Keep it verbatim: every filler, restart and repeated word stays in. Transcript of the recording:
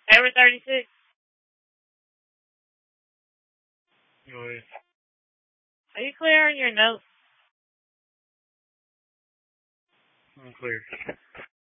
Ever thirty-six? Go ahead. Are you clear on your notes? I'm clear.